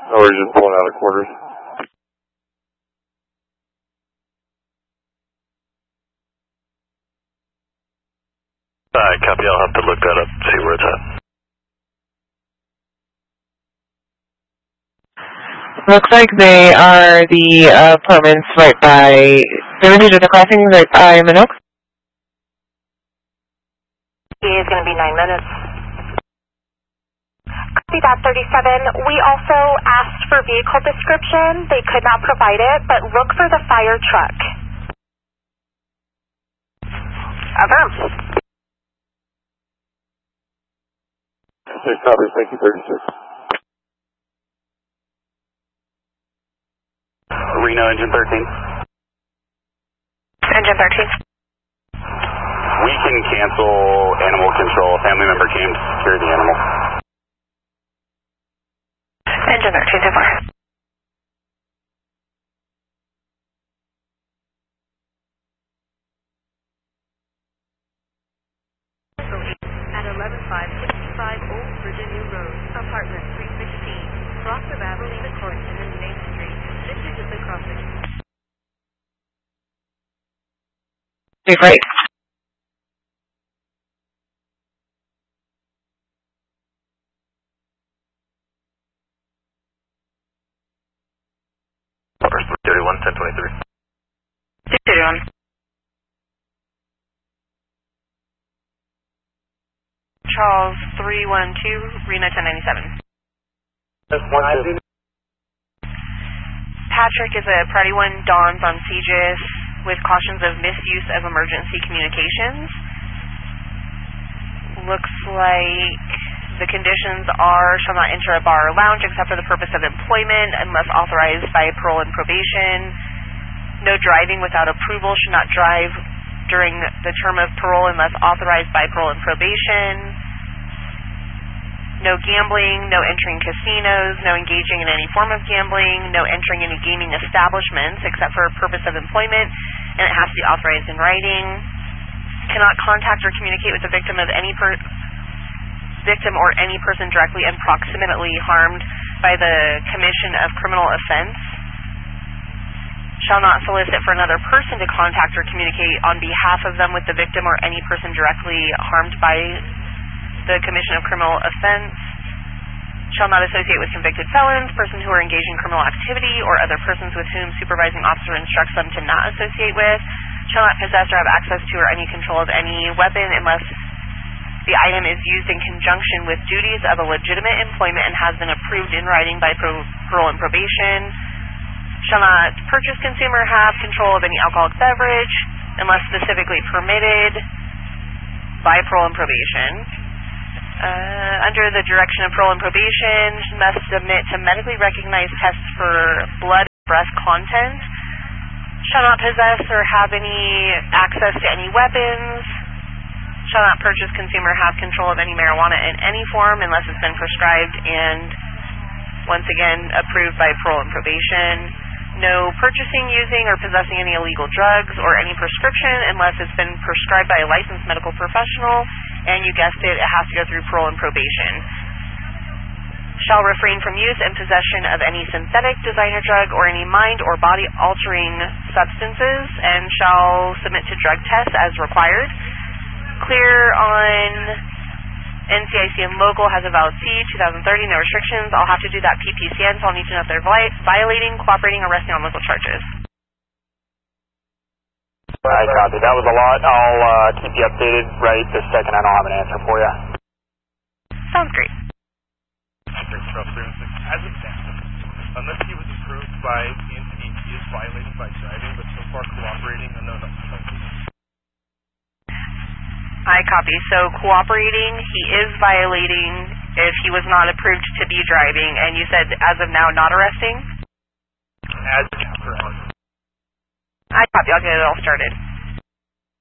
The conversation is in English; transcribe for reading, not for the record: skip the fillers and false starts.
Or we're just pulling out of quarters. Copy. I'll have to look that up, see where it's at. Looks like they are the apartments right by the the crossing right by Minox. He is going to be 9 minutes. Copy that, 37. We also asked for vehicle description. They could not provide it, but look for the fire truck. Affirm. Okay, copy. Thank you, 36. Reno, engine 13. Engine 13. We can cancel animal control. A family member came to secure the animal. Engine 13, so far. At 11565 Old Virginia Road, apartment 316, cross of Avelina Court and then Main Street, district of the crossing. Great. Numbers 331, 1023. 231. Charles 312, Reno 1097. Patrick is a Priority 1 Dawns on CGIS with cautions of misuse of emergency communications. Looks like the conditions are shall not enter a bar or lounge except for the purpose of employment unless authorized by parole and probation. No driving without approval, should not drive during the term of parole unless authorized by parole and probation. No gambling, no entering casinos, no engaging in any form of gambling, no entering any gaming establishments except for a purpose of employment, and it has to be authorized in writing. Cannot contact or communicate with the victim of any victim or any person directly and proximately harmed by the commission of criminal offense. Shall not solicit for another person to contact or communicate on behalf of them with the victim or any person directly harmed by the commission of criminal offense. Shall not associate with convicted felons, persons who are engaged in criminal activity, or other persons with whom supervising officer instructs them to not associate with. Shall not possess or have access to or any control of any weapon unless the item is used in conjunction with duties of a legitimate employment and has been approved in writing by parole and probation. Shall not purchase, consume, or have control of any alcoholic beverage unless specifically permitted by parole and probation. Under the direction of parole and probation, must submit to medically recognized tests for blood and breast content. Shall not possess or have any access to any weapons. Shall not purchase, consume, or have control of any marijuana in any form unless it's been prescribed and, once again, approved by parole and probation. No purchasing, using, or possessing any illegal drugs or any prescription unless it's been prescribed by a licensed medical professional, and you guessed it, it has to go through parole and probation. Shall refrain from use and possession of any synthetic, designer drug, or any mind or body-altering substances, and shall submit to drug tests as required. Clear on NCIC and local, has a valid C, 2030, no restrictions. I'll have to do that PPCN, so I'll need to know if they're violating, cooperating, or arresting on local charges. I copy. That was a lot. I'll keep you updated right this second. I don't have an answer for you. Sounds great. As it stands, unless he was approved by PNC, he is violating by driving, but so far cooperating, no. I copy. So cooperating, he is violating if he was not approved to be driving, and you said as of now not arresting? As of now, correct. I copy. I'll get it all started.